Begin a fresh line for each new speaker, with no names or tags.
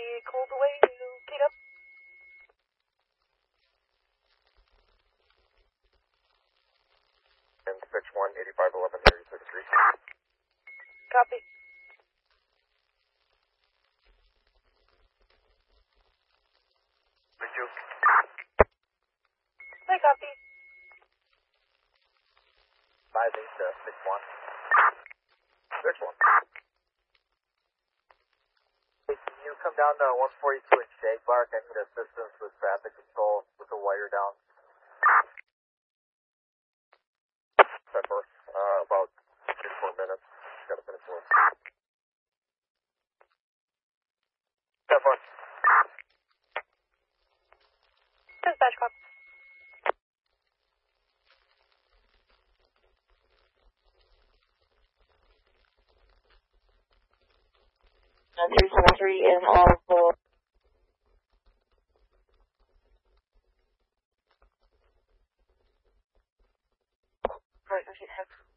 called away to get up.
And 6-1, 8511, area 33.
Copy.
Reduce.
I copy.
5861. 6-1. Hey, can you come down to 142 in Shagbark? I need assistance with traffic control with the wire down. Set for about 6 more minutes. Gotta finish work. Set for.
Dispatch copy.
And 373 in all for.
Right, I should have.